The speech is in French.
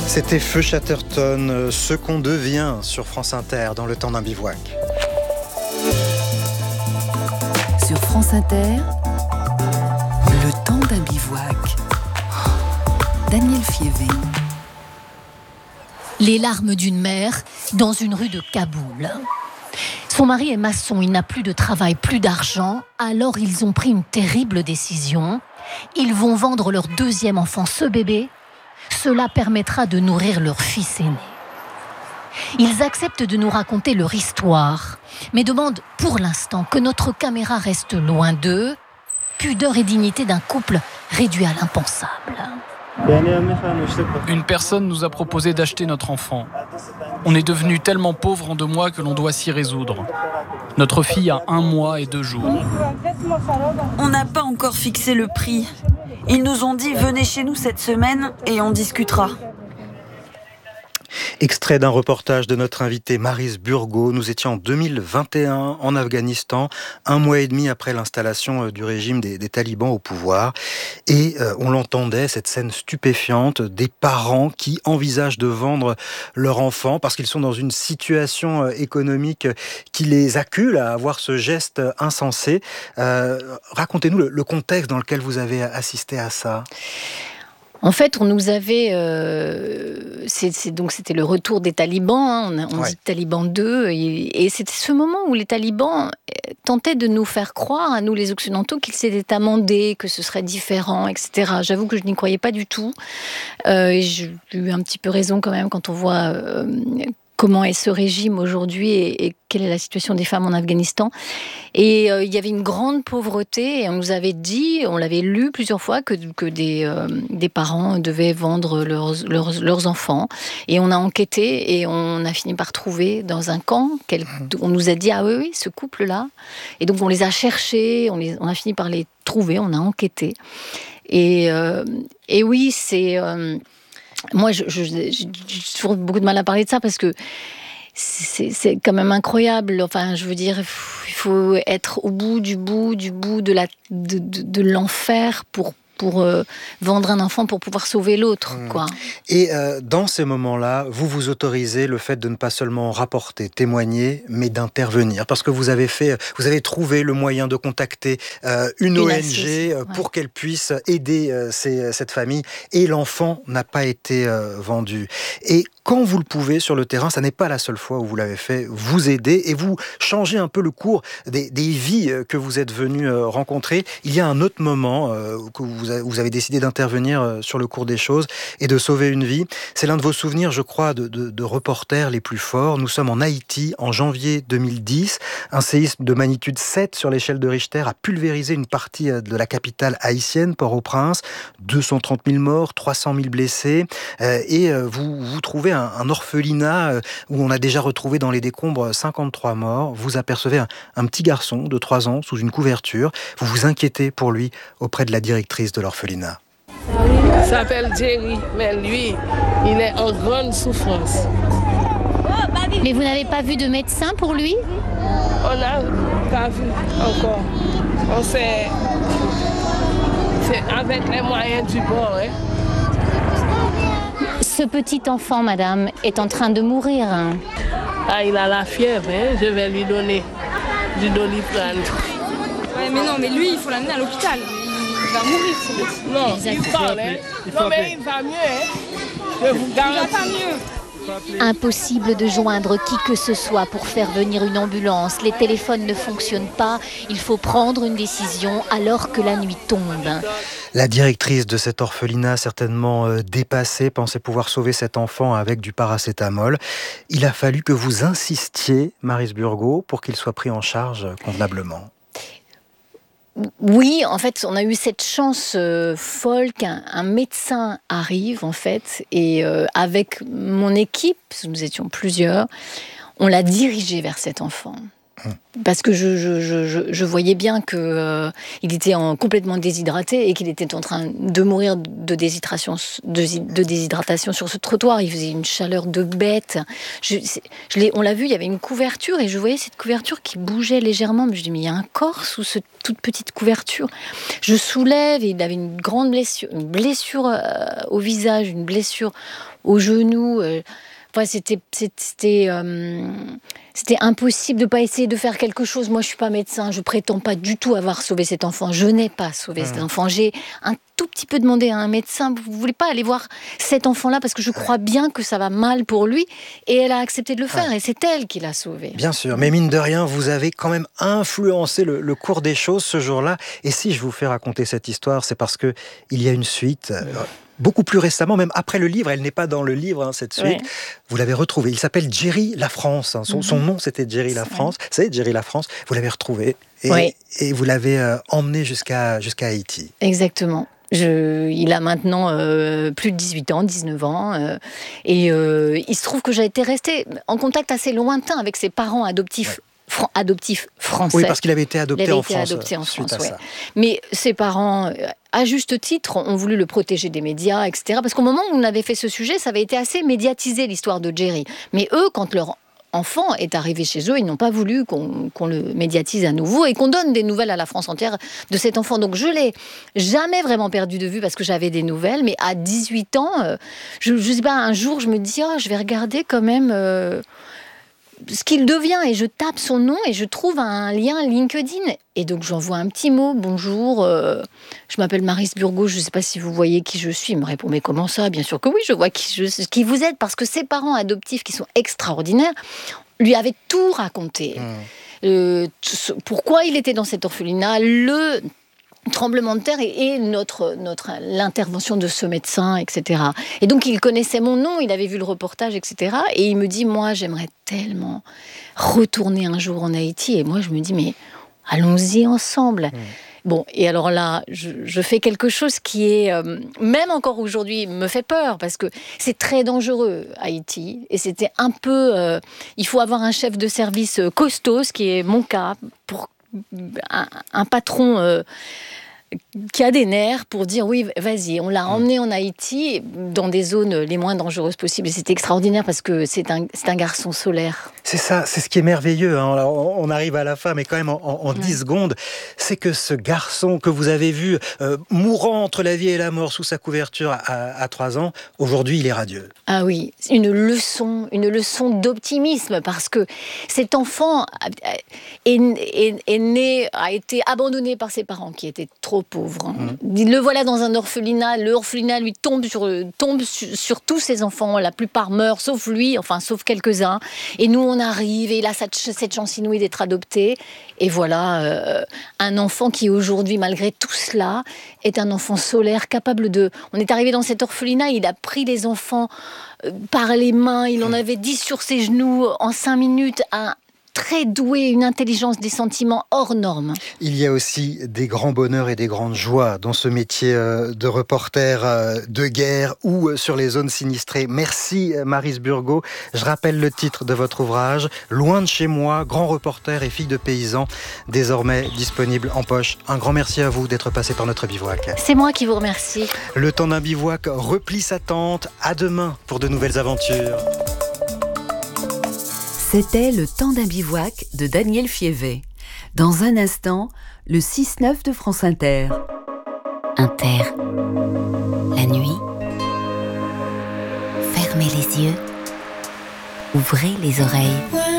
C'était Feu Chatterton, ce qu'on devient sur France Inter dans le temps d'un bivouac. Sur France Inter, le temps d'un bivouac. Daniel Fievé. Les larmes d'une mère dans une rue de Kaboul. Son mari est maçon, il n'a plus de travail, plus d'argent. Alors ils ont pris une terrible décision. Ils vont vendre leur deuxième enfant, ce bébé. Cela permettra de nourrir leur fils aîné. Ils acceptent de nous raconter leur histoire, mais demandent pour l'instant que notre caméra reste loin d'eux. Pudeur et dignité d'un couple réduit à l'impensable. Une personne nous a proposé d'acheter notre enfant. On est devenu tellement pauvre en 2 mois que l'on doit s'y résoudre. Notre fille a 1 mois et 2 jours. On n'a pas encore fixé le prix. Ils nous ont dit « Venez chez nous cette semaine et on discutera ». Extrait d'un reportage de notre invité Maryse Burgot. Nous étions en 2021 en Afghanistan, 1 mois et demi après l'installation du régime des talibans au pouvoir. Et on l'entendait, cette scène stupéfiante, des parents qui envisagent de vendre leur enfant parce qu'ils sont dans une situation économique qui les accule à avoir ce geste insensé. Racontez-nous le contexte dans lequel vous avez assisté à ça. En fait, on nous avait... c'était le retour des talibans, on dit talibans 2, et c'était ce moment où les talibans tentaient de nous faire croire, à nous les Occidentaux, qu'ils s'étaient amendés, que ce serait différent, etc. J'avoue que je n'y croyais pas du tout. Et j'ai eu un petit peu raison quand même quand on voit... comment est ce régime aujourd'hui et quelle est la situation des femmes en Afghanistan. Et il y avait une grande pauvreté et on nous avait dit, on l'avait lu plusieurs fois, que des parents devaient vendre leurs enfants. Et on a enquêté et on a fini par trouver dans un camp, on nous a dit, ah oui, ce couple-là. Et donc on les a cherchés, on a fini par les trouver, on a enquêté. Et oui, c'est... moi, j'ai toujours beaucoup de mal à parler de ça parce que c'est quand même incroyable. Enfin, je veux dire, il faut être au bout de l'enfer pour vendre un enfant pour pouvoir sauver l'autre, quoi. Et dans ces moments-là, vous autorisez le fait de ne pas seulement rapporter, témoigner, mais d'intervenir, parce que vous avez trouvé le moyen de contacter une ONG pour qu'elle puisse aider cette famille, et l'enfant n'a pas été vendu. Et quand vous le pouvez sur le terrain, ça n'est pas la seule fois où vous l'avez fait, vous aidez et vous changez un peu le cours des vies que vous êtes venus rencontrer. Il y a un autre moment que vous avez décidé d'intervenir sur le cours des choses et de sauver une vie. C'est l'un de vos souvenirs, je crois, de reporters les plus forts. Nous sommes en Haïti en janvier 2010. Un séisme de magnitude 7 sur l'échelle de Richter a pulvérisé une partie de la capitale haïtienne, Port-au-Prince. 230 000 morts, 300 000 blessés. Et vous trouvez un orphelinat où on a déjà retrouvé dans les décombres 53 morts. Vous apercevez un petit garçon de 3 ans sous une couverture. Vous vous inquiétez pour lui auprès de la directrice de l'orphelinat. Il s'appelle Jerry, mais lui, il est en grande souffrance. Mais vous n'avez pas vu de médecin pour lui ? On n'a pas vu encore. C'est avec les moyens du bord. Ce petit enfant, madame, est en train de mourir. Ah, il a la fièvre, je vais lui donner du Doliprane. Ouais, mais non, mais lui, il faut l'amener à l'hôpital. Il va mourir, ce petit. Non, il parle, Non, mais il va mieux, Je vous garantis. Il va pas mieux. Impossible de joindre qui que ce soit pour faire venir une ambulance. Les téléphones ne fonctionnent pas. Il faut prendre une décision alors que la nuit tombe. La directrice de cet orphelinat, certainement dépassée, pensait pouvoir sauver cet enfant avec du paracétamol. Il a fallu que vous insistiez, Maryse Burgot, pour qu'il soit pris en charge convenablement. Oui, en fait, on a eu cette chance folle qu'un médecin arrive, en fait, et avec mon équipe, parce que nous étions plusieurs, on l'a dirigé vers cet enfant. Parce que je voyais bien qu'il était complètement déshydraté et qu'il était en train de mourir de déshydratation sur ce trottoir. Il faisait une chaleur de bête. On l'a vu, il y avait une couverture et je voyais cette couverture qui bougeait légèrement. Mais je dis, mais il y a un corps sous cette toute petite couverture. Je soulève et il avait une grande blessure au visage, une blessure au genou. Enfin, c'était impossible de ne pas essayer de faire quelque chose. Moi, je ne suis pas médecin, je ne prétends pas du tout avoir sauvé cet enfant. Je n'ai pas sauvé cet enfant. J'ai un tout petit peu demandé à un médecin, vous ne voulez pas aller voir cet enfant-là parce que je crois bien que ça va mal pour lui. Et elle a accepté de le faire et c'est elle qui l'a sauvé. Bien sûr, mais mine de rien, vous avez quand même influencé le cours des choses ce jour-là. Et si je vous fais raconter cette histoire, c'est parce qu'il y a une suite... Beaucoup plus récemment, même après le livre, elle n'est pas dans le livre, cette suite, vous l'avez retrouvé. Il s'appelle Jerry Lafrance. Son nom, c'était Jerry Lafrance. C'est Jerry Lafrance. Vous l'avez retrouvé et vous l'avez emmené jusqu'à Haïti. Exactement. Il a maintenant plus de 18 ans, 19 ans. Et il se trouve que j'ai été restée en contact assez lointain avec ses parents adoptifs. Adoptif français. Oui, parce qu'il avait été adopté en France. Mais ses parents, à juste titre, ont voulu le protéger des médias, etc. Parce qu'au moment où on avait fait ce sujet, ça avait été assez médiatisé, l'histoire de Jerry. Mais eux, quand leur enfant est arrivé chez eux, ils n'ont pas voulu qu'on le médiatise à nouveau et qu'on donne des nouvelles à la France entière de cet enfant. Donc je l'ai jamais vraiment perdu de vue parce que j'avais des nouvelles. Mais à 18 ans, je sais pas, un jour, je me dis, je vais regarder quand même... ce qu'il devient, et je tape son nom et je trouve un lien LinkedIn et donc j'envoie un petit mot, bonjour, je m'appelle Maryse Burgot, je ne sais pas si vous voyez qui je suis. Il me répond, mais comment ça? Bien sûr que oui, je vois qui vous êtes, parce que ses parents adoptifs qui sont extraordinaires lui avaient tout raconté. Pourquoi il était dans cet orphelinat, le tremblement de terre et l'intervention de ce médecin, etc. Et donc il connaissait mon nom, il avait vu le reportage, etc. Et il me dit, moi j'aimerais tellement retourner un jour en Haïti. Et moi je me dis, mais allons-y ensemble. Bon, et alors là, je fais quelque chose qui est, même encore aujourd'hui, me fait peur, parce que c'est très dangereux, Haïti. Et c'était un peu... il faut avoir un chef de service costaud, ce qui est mon cas, pour un patron qui a des nerfs pour dire oui, vas-y. On l'a emmené en Haïti, dans des zones les moins dangereuses possibles. Et c'était extraordinaire parce que c'est un garçon solaire. C'est ça, c'est ce qui est merveilleux. Alors, on arrive à la fin, mais quand même en 10 secondes, c'est que ce garçon que vous avez vu mourant entre la vie et la mort sous sa couverture à 3 ans, aujourd'hui il est radieux. Ah oui, une leçon d'optimisme, parce que cet enfant est né, a été abandonné par ses parents qui étaient trop pauvres. Le voilà dans un orphelinat, l'orphelinat lui tombe sur tous ses enfants, la plupart meurent, sauf lui, enfin sauf quelques-uns. Et nous on arrive, et il a cette chance inouïe d'être adopté. Et voilà, un enfant qui aujourd'hui, malgré tout cela, est un enfant solaire, capable de... On est arrivé dans cet orphelinat, il a pris les enfants par les mains, il en avait 10 sur ses genoux en 5 minutes, très doué, une intelligence des sentiments hors norme. Il y a aussi des grands bonheurs et des grandes joies dans ce métier de reporter de guerre ou sur les zones sinistrées. Merci Maryse Burgot. Je rappelle le titre de votre ouvrage, Loin de chez moi, grand reporter et fille de paysan, désormais disponible en poche. Un grand merci à vous d'être passé par notre bivouac. C'est moi qui vous remercie. Le temps d'un bivouac replie sa tente. À demain pour de nouvelles aventures. C'était Le temps d'un bivouac de Daniel Fievet. Dans un instant, le 6-9 de France Inter. Inter. La nuit. Fermez les yeux. Ouvrez les oreilles.